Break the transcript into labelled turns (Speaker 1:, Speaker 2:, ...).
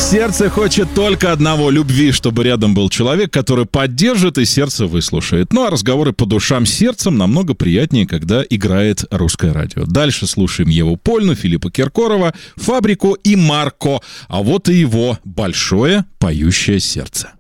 Speaker 1: Сердце хочет только одного — любви, чтобы рядом был человек, который поддержит и сердце выслушает. Ну а разговоры по душам с сердцем намного приятнее, когда играет русское радио. Дальше слушаем Еву Польну, Филиппа Киркорова, Фабрику и Марко. А вот и его большое поющее сердце.